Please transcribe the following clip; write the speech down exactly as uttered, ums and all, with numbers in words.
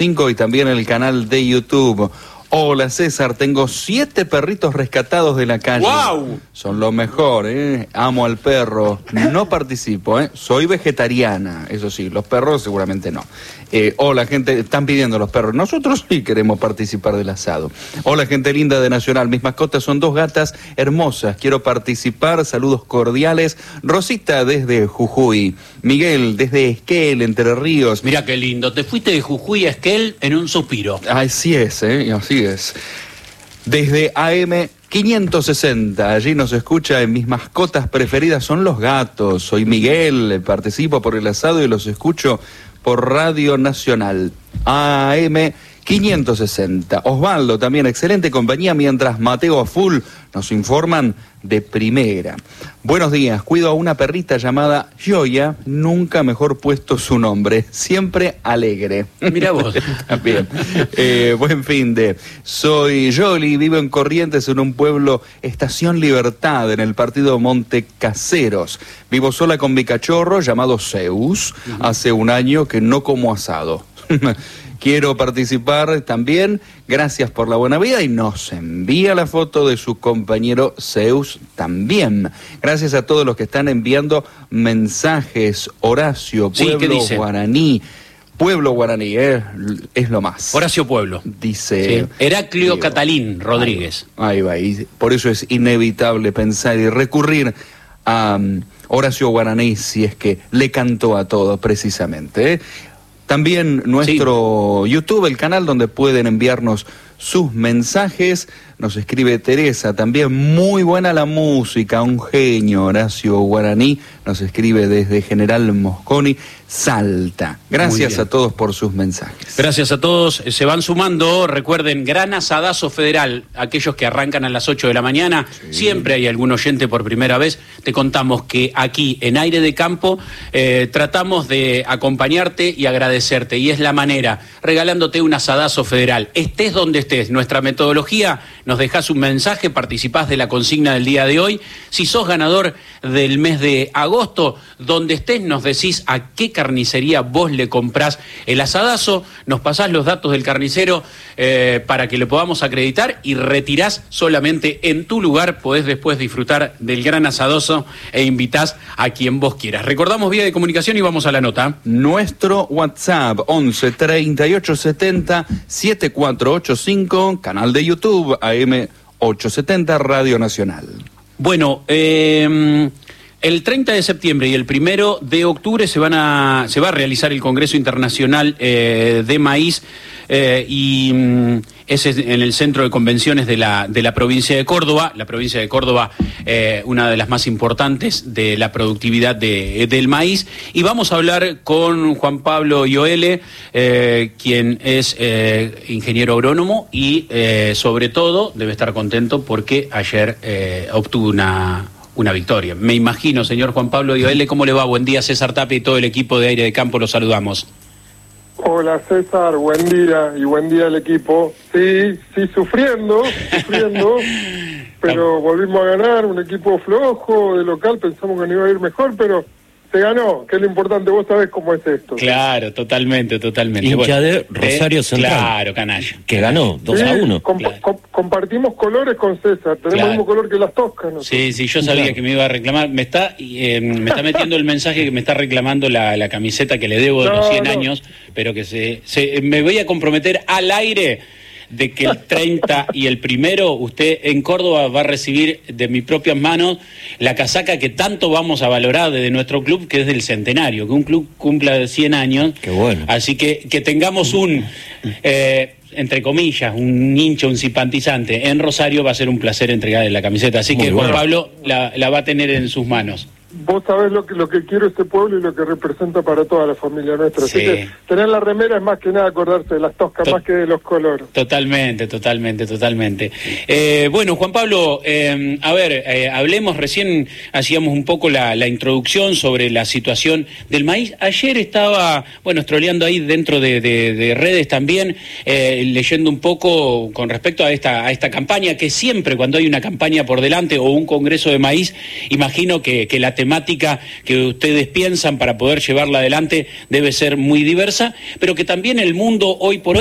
y también el canal de YouTube. Hola César, tengo siete perritos rescatados de la calle. ¡Wow! Son lo mejor, ¿eh? Amo al perro. No participo, ¿eh? Soy vegetariana, eso sí, los perros seguramente no. Eh, hola gente, están pidiendo los perros. Nosotros sí queremos participar del asado. Hola gente linda de Nacional, mis mascotas son dos gatas hermosas. Quiero participar, saludos cordiales. Rosita desde Jujuy. Miguel desde Esquel, Entre Ríos. Mira qué lindo, te fuiste de Jujuy a Esquel en un suspiro. Así es, ¿eh? Así es. Desde A M quinientos sesenta, allí nos escucha en mis mascotas preferidas son los gatos. Soy Miguel, participo por el asado y los escucho por Radio Nacional. A M quinientos sesenta. Osvaldo también, excelente compañía, mientras Mateo a full nos informan de primera. Buenos días, cuido a una perrita llamada Joya, nunca mejor puesto su nombre, siempre alegre. Mira vos. Bien, eh, buen fin de. Soy Yoli, vivo en Corrientes, en un pueblo Estación Libertad, en el partido Monte Caseros. Vivo sola con mi cachorro llamado Zeus, uh-huh. Hace un año que no como asado. Quiero participar también, gracias por la buena vida, y nos envía la foto de su compañero Zeus también. Gracias a todos los que están enviando mensajes. Horacio, Pueblo sí, Guaraní. Pueblo Guaraní, eh, es lo más. Horacio Pueblo. Dice... Sí. Heraclio Diego Catalín Rodríguez. Ahí va, ahí va, y por eso es inevitable pensar y recurrir a um, Horacio Guaraní si es que le cantó a todo precisamente, ¿eh? También nuestro sí. YouTube, el canal donde pueden enviarnos sus mensajes. Nos escribe Teresa, también muy buena la música, un genio, Horacio Guaraní. Nos escribe desde General Mosconi, Salta. Gracias a todos por sus mensajes. Gracias a todos, se van sumando. Recuerden, gran asadazo federal, aquellos que arrancan a las ocho de la mañana. Sí. Siempre hay algún oyente por primera vez. Te contamos que aquí en Aire de Campo eh, tratamos de acompañarte y agradecerte. Y es la manera, regalándote un asadazo federal. Estés donde estés, nuestra metodología, nos dejás un mensaje, participás de la consigna del día de hoy. Si sos ganador del mes de agosto, donde estés nos decís a qué carnicería vos le comprás el asadazo, nos pasás los datos del carnicero eh, para que le podamos acreditar y retirás solamente en tu lugar, podés después disfrutar del gran asadazo e invitás a quien vos quieras. Recordamos vía de comunicación y vamos a la nota. Nuestro WhatsApp once treinta y ocho setenta setenta y cuatro ochenta y cinco, canal de YouTube A M ochocientos setenta Radio Nacional. Bueno, eh, el treinta de septiembre y el primero de octubre se van a se va a realizar el Congreso Internacional eh, de Maíz eh, y mm, ese es en el Centro de Convenciones de la de la provincia de Córdoba. La provincia de Córdoba, eh, una de las más importantes de la productividad de, del maíz. Y vamos a hablar con Juan Pablo Ioele, eh, quien es eh, ingeniero agrónomo y eh, sobre todo debe estar contento porque ayer eh, obtuvo una... una victoria. Me imagino, señor Juan Pablo Ioele, ¿cómo le va? Buen día, César Tapia y todo el equipo de Aire de Campo, los saludamos. Hola César, buen día y buen día al equipo. Sí, sí, sufriendo, sufriendo, pero volvimos a ganar, un equipo flojo de local, pensamos que no iba a ir mejor, pero se ganó, que es lo importante, vos sabés cómo es esto. Claro, totalmente, totalmente. Hincha bueno, de Rosario eh, Central. Claro, canalla. Que ganó dos sí, a uno. Comp claro. comp compartimos colores con César, tenemos Claro. el mismo color que las toscas. ¿No? Sí, sí, yo sabía claro. que me iba a reclamar. Me está eh, me está metiendo el mensaje que me está reclamando la, la camiseta que le debo de no, los cien no. años, pero que se, se me voy a comprometer al aire de que el treinta y el primero usted en Córdoba va a recibir de mis propias manos la casaca que tanto vamos a valorar desde nuestro club, que es del centenario, que un club cumpla cien años. Qué bueno. Así que que tengamos un, eh, entre comillas, un hincha, un simpatizante en Rosario, va a ser un placer entregarle la camiseta. Así Muy que bueno. Juan Pablo la, la va a tener en sus manos. Vos sabés lo que lo que quiero este pueblo y lo que representa para toda la familia nuestra. Sí. Así que tener la remera es más que nada acordarse de las toscas, To- más que de los colores. Totalmente, totalmente, totalmente. Eh, bueno, Juan Pablo, eh, a ver, eh, hablemos, recién hacíamos un poco la, la introducción sobre la situación del maíz. Ayer estaba, bueno, estroleando ahí dentro de, de, de redes también, eh, leyendo un poco con respecto a esta, a esta campaña, que siempre cuando hay una campaña por delante o un congreso de maíz, imagino que, que la temática que ustedes piensan para poder llevarla adelante debe ser muy diversa, pero que también el mundo hoy por hoy